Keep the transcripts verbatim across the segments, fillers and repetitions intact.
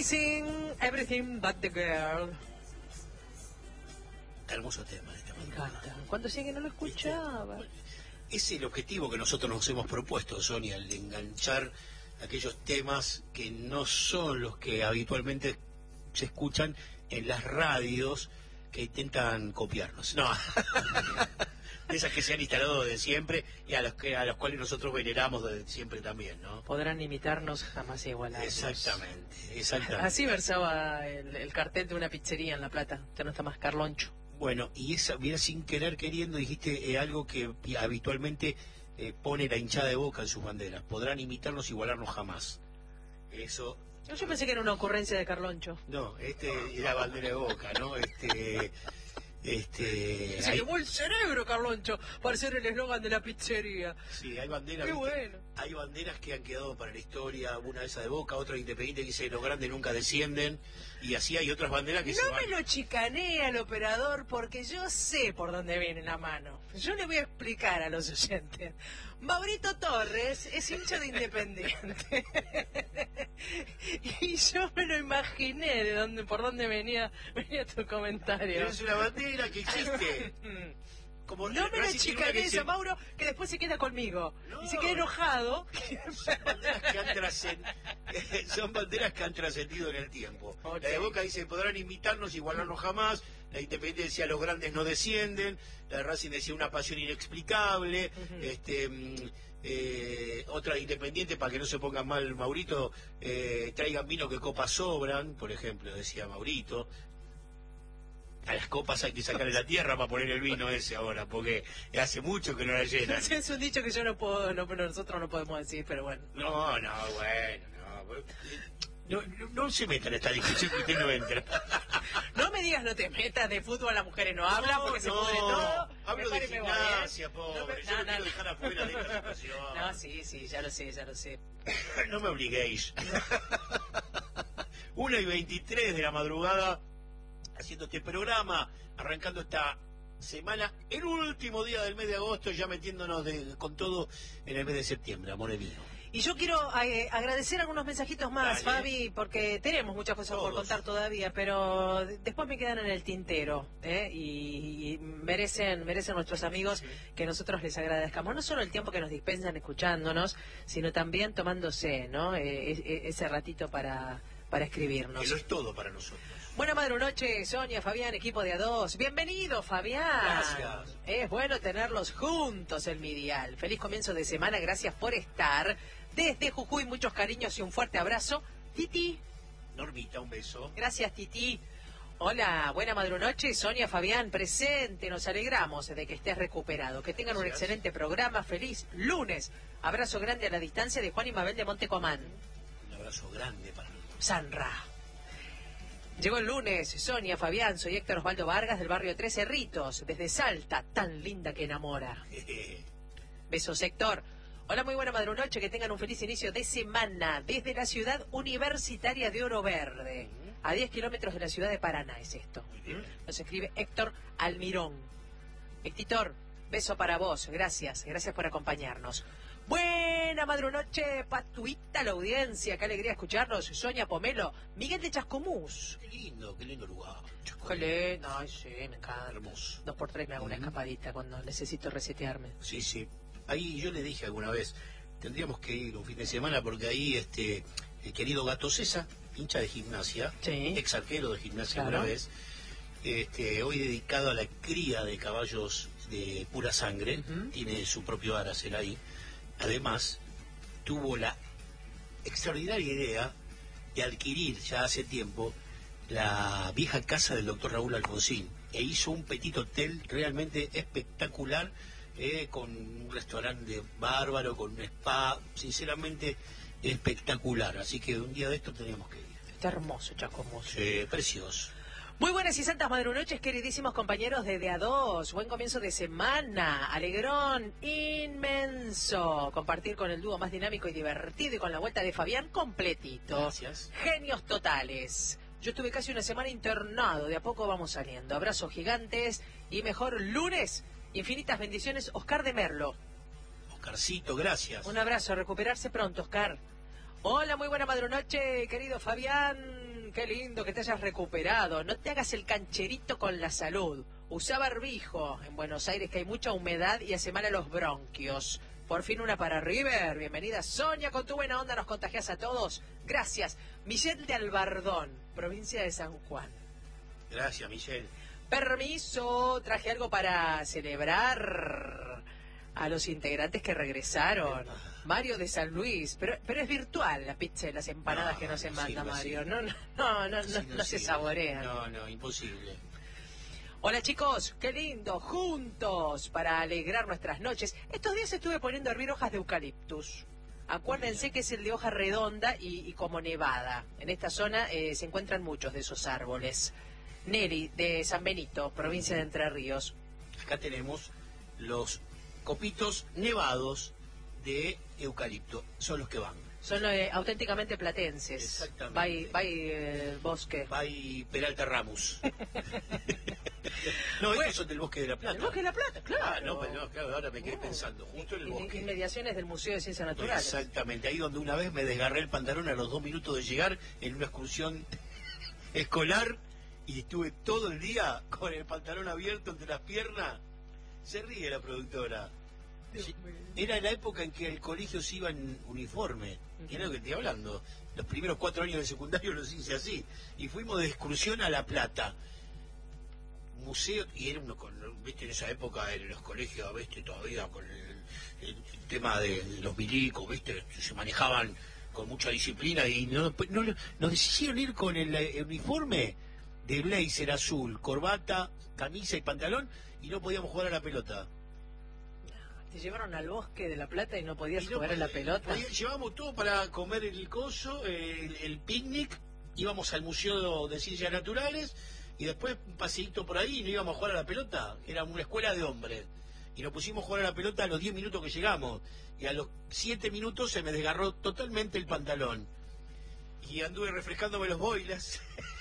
Missing Everything But The Girl. Hermoso tema de esta Me madrugada. encanta. Cuando decía que no lo escuchaba. Es el objetivo que nosotros nos hemos propuesto, Sonia, el de enganchar aquellos temas que no son los que habitualmente se escuchan en las radios que intentan copiarnos. No, de esas que se han instalado desde siempre y a los que a los cuales nosotros veneramos desde siempre también, ¿no? Podrán imitarnos, jamás igualarnos. Exactamente, exactamente. Así versaba el, el cartel de una pizzería en La Plata. Ya no está más Carloncho. Bueno, y esa, mira, sin querer queriendo, dijiste eh, algo que habitualmente eh, pone la hinchada de Boca en sus banderas. Podrán imitarnos, igualarnos jamás. Eso... Yo pensé que era una ocurrencia de Carloncho. No, este era bandera de Boca, ¿no? Este... Este... Se hay- llevó el cerebro, Carloncho, para ser el eslogan de la pizzería. Sí, hay banderas... Qué ¿viste? bueno. Hay banderas que han quedado para la historia, una de esas de Boca, otra de Independiente que dice los grandes nunca descienden, y así hay otras banderas que se No van... me lo chicanea el operador porque yo sé por dónde viene la mano. Yo le voy a explicar a los oyentes. Maurito Torres es hincha de Independiente. Y yo me lo imaginé de dónde, por dónde venía, venía tu comentario. Pero es una bandera que existe. Como No me lo Racing tiene una que chicanees se- a Mauro, que después se queda conmigo. No. Y se queda enojado. Son banderas que han trascendido, son banderas que han trascendido en el tiempo. Ok. La de Boca dice, podrán imitarnos, igualarnos jamás. La de Independiente decía, los grandes no descienden. La de Racing decía, una pasión inexplicable. Ujú. este mm, eh, Otra de Independiente, para que no se pongan mal Maurito, eh, traigan vino que copas sobran, por ejemplo, decía Maurito. A las copas hay que sacarle la tierra para poner el vino ese ahora, porque hace mucho que no la llenan. Es un dicho que yo no puedo, no, pero nosotros no podemos decir, pero bueno. No, no, bueno, no. No, no, no se metan en esta discusión que usted no entra. No me digas no te metas de fútbol, las mujeres no hablan porque se no, pudre todo. hablo Me de paro y me voy, ¿eh? gimnasia, pobre. No, me- Yo no, no no, quiero no. dejar afuera de esta situación. No, sí, sí, ya lo sé, ya lo sé. No me obliguéis. Una y veintitrés de la madrugada, haciendo este programa, arrancando esta semana, el último día del mes de agosto, ya metiéndonos de, con todo en el mes de septiembre, amor mío. Y yo quiero eh, agradecer algunos mensajitos más, Dale. Fabi, porque tenemos muchas cosas por Todos. contar todavía, pero de- después me quedan en el tintero, ¿eh? y, y merecen merecen nuestros amigos que nosotros les agradezcamos, no solo el tiempo que nos dispensan escuchándonos, sino también tomándose, ¿no? Eh, e- e- ese ratito para, para escribirnos. Que lo es todo para nosotros. Buena madre noche, Sonia, Fabián, equipo de A dos. Bienvenido, Fabián. Gracias. Es bueno tenerlos juntos en mi dial. Feliz comienzo de semana, gracias por estar. Desde Jujuy, muchos cariños y un fuerte abrazo. Titi, Normita, un beso. gracias, Titi. Hola, buena madre noche, Sonia, Fabián, presente. Nos alegramos de que estés recuperado. Que tengan un Gracias. excelente programa. Feliz lunes. Abrazo grande a la distancia de Juan y Mabel de Montecomán. Un abrazo grande para nosotros. Sanra. Llegó el lunes, Sonia, Fabián, soy Héctor Osvaldo Vargas del barrio Tres Cerritos, desde Salta, tan linda que enamora. Besos, Héctor. Hola, muy buena madrunoche, que tengan un feliz inicio de semana desde la ciudad universitaria de Oro Verde. A diez kilómetros de la ciudad de Paraná es esto. Muy bien. Nos escribe Héctor Almirón. Héctor, beso para vos, gracias, gracias por acompañarnos. Buena madrunoche, patuita la audiencia, qué alegría escucharnos. Sonia Pomelo, Miguel de Chascomús. Qué lindo, qué lindo lugar. Chaco. Qué lindo, ay sí, me encanta. Hermoso. Dos por tres me hago una Ujú. escapadita cuando necesito resetearme. Sí, sí. Ahí yo le dije alguna vez, tendríamos que ir un fin de semana porque ahí este el querido Gato César, hincha de gimnasia, Sí. ex arquero de gimnasia Claro. una vez, este, hoy dedicado a la cría de caballos de pura sangre, Ujú. tiene su propio aracel ahí. Además, tuvo la extraordinaria idea de adquirir ya hace tiempo la vieja casa del doctor Raúl Alfonsín e hizo un petit hotel realmente espectacular, eh, con un restaurante bárbaro, con un spa, sinceramente espectacular. Así que un día de esto teníamos que ir. Está hermoso, Chascomús. Eh, precioso. Muy buenas y santas madrunoches, queridísimos compañeros de D A dos. Buen comienzo de semana. Alegrón inmenso. Compartir con el dúo más dinámico y divertido y con la vuelta de Fabián completito. Gracias. Genios totales. Yo estuve casi una semana internado. De a poco vamos saliendo. Abrazos gigantes y mejor lunes. Infinitas bendiciones. Oscar de Merlo. Oscarcito, gracias. Un abrazo. Recuperarse pronto, Oscar. Hola, muy buena madrunoche, querido Fabián. qué lindo que te hayas recuperado. No te hagas el cancherito con la salud. Usá barbijo. En Buenos Aires que hay mucha humedad y hace mal a los bronquios. Por fin una para River. Bienvenida Sonia, con tu buena onda nos contagias a todos. Gracias. Michelle de Albardón, provincia de San Juan. Gracias, Michelle. Permiso, traje algo para celebrar a los integrantes que regresaron. Mario de San Luis, pero pero es virtual la pizza y las empanadas no, que no se manda, Mario. No, no, no, no, no, no se saborean. No, no, imposible. Hola chicos, qué lindo, juntos, para alegrar nuestras noches. Estos días estuve poniendo a hervir hojas de eucaliptus. Acuérdense que es el de hoja redonda y, y como nevada. En esta zona eh, se encuentran muchos de esos árboles. Nelly, de San Benito, provincia de Entre Ríos. Acá tenemos los copitos nevados de eucalipto, son los que van. Son eh, auténticamente platenses. Exactamente. Vai, vai eh, bosque. Vai Peralta Ramos. No, bueno, estos son del Bosque de la Plata. ¿El Bosque de la Plata? Claro. Ah, no, pero no, claro, ahora me quedé pensando, justo en el bosque. Inmediaciones del Museo de Ciencias Naturales. Exactamente, ahí donde una vez me desgarré el pantalón a los dos minutos de llegar en una excursión escolar y estuve todo el día con el pantalón abierto entre las piernas. Se ríe la productora. Era la época en que el colegio se iba en uniforme, y era lo que estoy hablando. Los primeros cuatro años de secundario los hice así. Y fuimos de excursión a La Plata. Museo, y era uno con, viste, en esa época en los colegios, viste, todavía con el, el tema de los milicos, viste, se manejaban con mucha disciplina y no, no nos hicieron ir con el, el uniforme de blazer azul, corbata, camisa y pantalón, y no podíamos jugar a la pelota. ¿Te llevaron al Bosque de la Plata y no podías y no, jugar a la pelota? Podía, llevamos todo para comer el coso, el, el picnic, íbamos al Museo de Ciencias Naturales y después un paseíto por ahí y no íbamos a jugar a la pelota. Era una escuela de hombres y nos pusimos a jugar a la pelota a los diez minutos que llegamos y a los siete minutos se me desgarró totalmente el pantalón y anduve refrescándome los boilas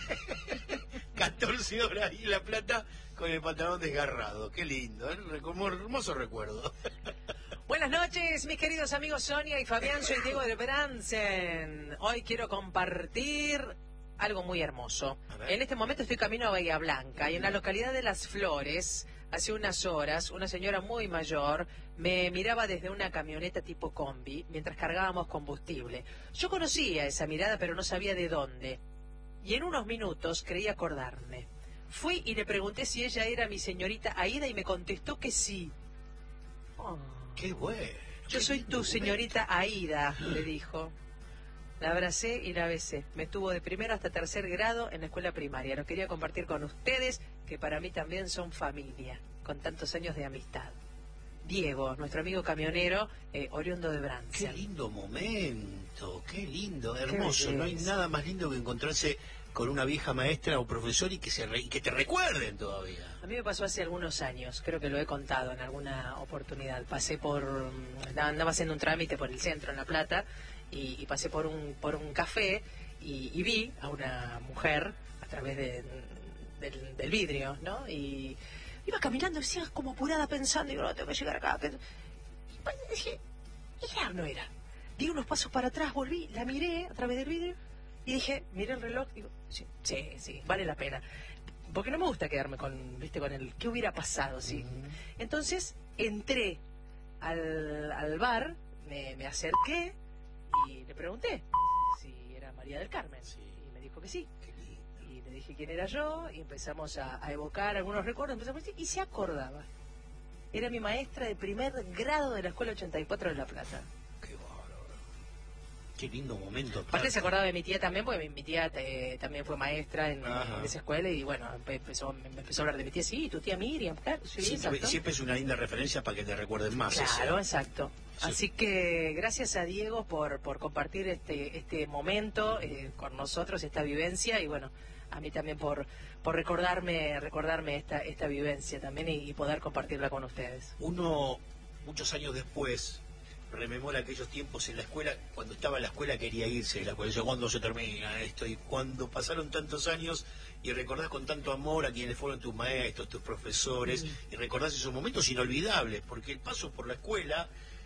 catorce horas ahí en La Plata con el pantalón desgarrado. Qué lindo, ¿eh? Como hermoso recuerdo. Buenas noches, mis queridos amigos Sonia y Fabián, soy Diego de Bransen. Hoy quiero compartir algo muy hermoso. En este momento estoy camino a Bahía Blanca y en la localidad de Las Flores, hace unas horas, una señora muy mayor me miraba desde una camioneta tipo combi mientras cargábamos combustible. Yo conocía esa mirada, pero no sabía de dónde. Y en unos minutos creí acordarme. Fui y le pregunté si ella era mi señorita Aida y me contestó que sí. Oh. ¡Qué bueno! Yo qué soy tu señorita Aida, le dijo. La abracé y la besé. Me tuvo de primero hasta tercer grado en la escuela primaria. Lo quería compartir con ustedes, que para mí también son familia, con tantos años de amistad. Diego, nuestro amigo camionero, eh, oriundo de Bransen. ¡Qué lindo momento! ¡Qué lindo! Hermoso. No hay nada más lindo que encontrarse con una vieja maestra o profesor y que se re, y que te recuerden todavía. A mí me pasó hace algunos años, creo que lo he contado en alguna oportunidad. Pasé por, andaba haciendo un trámite por el centro en La Plata y, y pasé por un por un café y, y vi a una mujer a través de, del, del vidrio, ¿no? Y iba caminando, decía como apurada pensando, y digo, no, tengo que llegar acá. Y pues dije, ¿era o no era? Di unos pasos para atrás, volví, la miré a través del vidrio y dije, miré el reloj, digo, sí, sí, sí, vale la pena. Porque no me gusta quedarme con, viste, con el qué hubiera pasado, ¿sí? Uh-huh. Entonces entré al, al bar, me, me acerqué y le pregunté si era María del Carmen. Sí. Y me dijo que sí. Y le dije quién era yo y empezamos a, a evocar algunos recuerdos, empezamos a decir, y se acordaba. Era mi maestra de primer grado de la Escuela ochenta y cuatro de La Plata. Qué lindo momento. Aparte se acordaba de mi tía también, porque mi, mi tía te, también fue maestra en, en esa escuela y bueno, empezó, me empezó a hablar de mi tía, sí, tu tía Miriam, claro, sí, siempre, siempre es una linda referencia para que te recuerden más. Claro, ese. Exacto. Sí. Así que gracias a Diego por, por compartir este, este momento eh, con nosotros, esta vivencia y bueno, a mí también por, por recordarme, recordarme esta, esta vivencia también y, y poder compartirla con ustedes. Uno, muchos años después, rememora aquellos tiempos en la escuela, cuando estaba en la escuela quería irse de la escuela, yo, ¿cuándo se termina esto? Y cuando pasaron tantos años y recordás con tanto amor a quienes fueron tus maestros, tus profesores, mm. y recordás esos momentos inolvidables, porque el paso por la escuela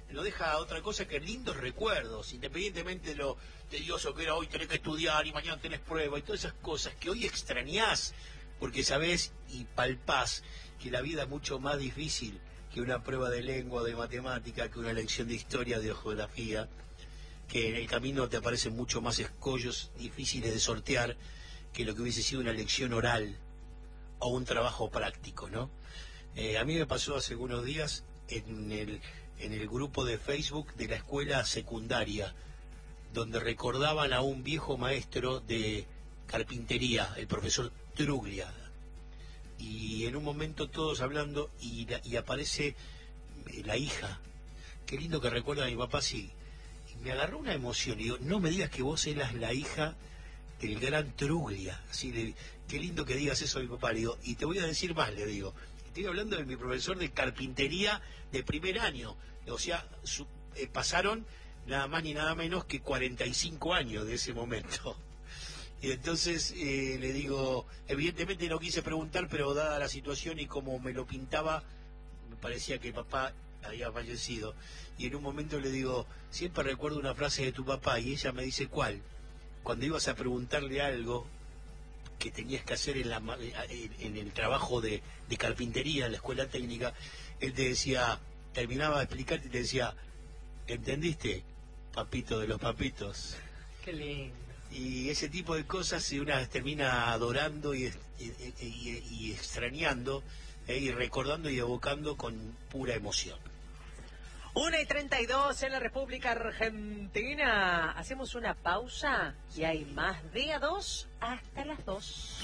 no deja otra cosa que lindos recuerdos, independientemente de lo tedioso que era hoy tenés que estudiar y mañana tenés prueba y todas esas cosas que hoy extrañás, porque sabés y palpás que la vida es mucho más difícil que una prueba de lengua, de matemática, que una lección de historia, de geografía, que en el camino te aparecen mucho más escollos difíciles de sortear que lo que hubiese sido una lección oral o un trabajo práctico, ¿no? Eh, a mí me pasó hace algunos días en el, en el grupo de Facebook de la escuela secundaria, donde recordaban a un viejo maestro de carpintería, el profesor Truglia, y en un momento todos hablando y, la, y aparece la hija. Qué lindo que recuerda a mi papá, sí. Y me agarró una emoción y digo, no me digas que vos eras la hija del gran Truglia. Así de, qué lindo que digas eso a mi papá. Le digo, y te voy a decir más, le digo, estoy hablando de mi profesor de carpintería de primer año. O sea, su, eh, pasaron nada más ni nada menos que cuarenta y cinco años de ese momento. Y entonces eh, le digo, evidentemente no quise preguntar, pero dada la situación y como me lo pintaba, me parecía que papá había fallecido. Y en un momento le digo, siempre recuerdo una frase de tu papá, y ella me dice, ¿cuál? Cuando ibas a preguntarle algo que tenías que hacer en, la, en el trabajo de, de carpintería en la escuela técnica, él te decía, terminaba de explicarte y te decía, ¿entendiste? Papito de los papitos. Qué lindo. Y ese tipo de cosas una termina adorando y, y, y, y extrañando, eh, y recordando y evocando con pura emoción. una y treinta y dos en la República Argentina. Hacemos una pausa y hay más de A dos hasta las dos.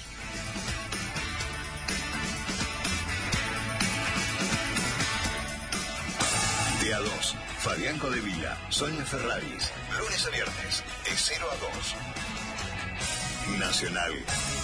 De A dos, Fabián Codevila, Sonia Ferraris, lunes a viernes, de cero a dos. Nacional.